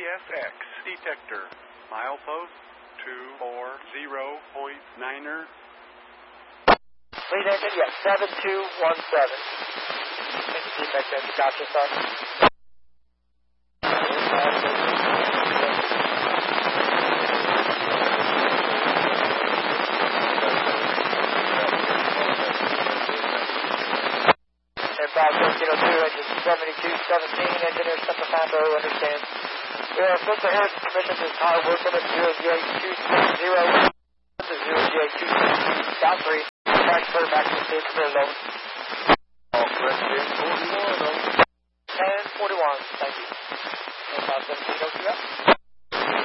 PSX detector. Milepost 240.9er. Lead engine, yes, 7217. Defect engine, gotcha, son. Aircraft 1302, engine 7217, engineer Stefano, understand. We are Mr. Harris, permission to power work limit 0G260 to 0G260.3. Transfer back to stage for load. All correct, 1041. 1041, thank you. 1702.